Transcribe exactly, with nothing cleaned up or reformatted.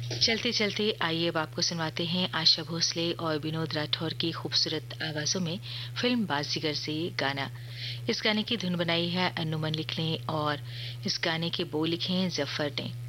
चलते चलते आइए अब आपको सुनवाते हैं आशा भोसले और विनोद राठौर की खूबसूरत आवाजों में फिल्म बाजीगर से ये गाना। इस गाने की धुन बनाई है अनु मलिक ने और इस गाने के बोल लिखे हैं जफर ने।